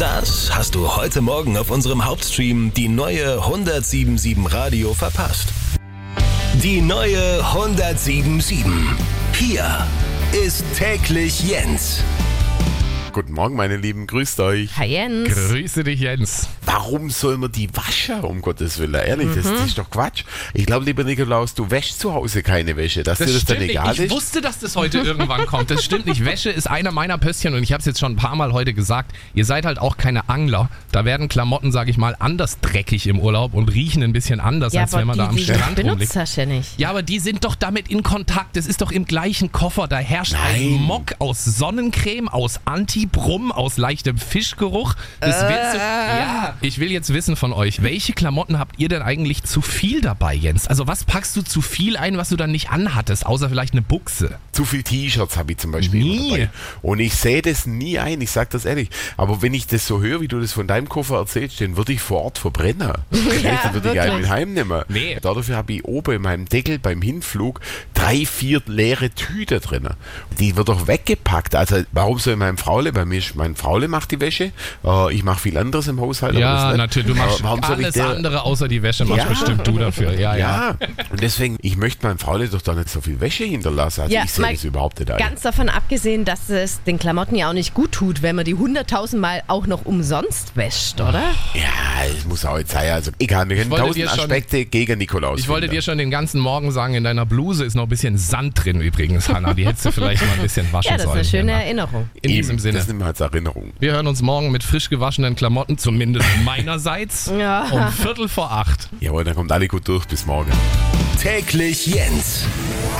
Das hast du heute Morgen auf unserem Hauptstream die neue 107.7 Radio verpasst. Die neue 107.7. Hier ist täglich Jens. Guten Morgen, meine Lieben, grüßt euch. Hi Jens. Grüße dich, Jens. Warum soll man die waschen, um Gottes Willen? Ehrlich, das ist doch Quatsch. Ich glaube, lieber Nikolaus, du wäschst zu Hause keine Wäsche, dass dir das dann egal nicht. Ich ist. wusste, dass das heute irgendwann kommt. Das stimmt nicht. Wäsche ist einer meiner Pöstchen und ich habe es jetzt schon ein paar Mal heute gesagt. Ihr seid halt auch keine Angler. Da werden Klamotten, sage ich mal, anders dreckig im Urlaub und riechen ein bisschen anders, als wenn man da am Strand rumliegt. Hast du ja nicht. Ja, aber die sind doch damit in Kontakt. Das ist doch im gleichen Koffer. Da herrscht ein Mock aus Sonnencreme, aus Antibrum, aus leichtem Fischgeruch. Ja, ich will jetzt wissen von euch, welche Klamotten habt ihr denn eigentlich zu viel dabei, Jens? Also was packst du zu viel ein, was du dann nicht anhattest, außer vielleicht eine Buchse? Zu viel T-Shirts habe ich zum Beispiel immer dabei. Und ich sehe das nie ein, ich sage das ehrlich. Aber wenn ich das so höre, wie du das von deinem Koffer erzählst, den würde ich vor Ort verbrennen. Dann würde ich einen heimnehmen. Nee. Dafür habe ich oben in meinem Deckel beim Hinflug 3-4 leere Tüten drin. Die wird doch weggepackt. Also warum soll mein Fraule, bei mir ist mein Fraule macht die Wäsche, ich mache viel anderes im Haushalt. Ja, natürlich, du machst alles andere außer die Wäsche, machst bestimmt du dafür. Ja. Und deswegen, ich möchte meinem Fraule doch da nicht so viel Wäsche hinterlassen. Also ich sehe das überhaupt nicht ein. Ganz davon abgesehen, dass es den Klamotten ja auch nicht gut tut, wenn man die 100.000 Mal auch noch umsonst wäscht, oder? Ja, es muss auch jetzt sein. Also egal, wir kennen 1000 Aspekte gegen Nikolaus. Ich wollte dir schon den ganzen Morgen sagen, in deiner Bluse ist noch ein bisschen Sand drin übrigens, Hanna. Die hättest du vielleicht mal ein bisschen waschen sollen. Ja, das ist eine schöne Erinnerung. In diesem Sinne. Das nehmen wir als Erinnerung. Wir hören uns morgen mit frisch gewaschenen Klamotten, zumindest meinerseits, um 7:45. Jawohl, dann kommt alle gut durch. Bis morgen. Täglich Jens.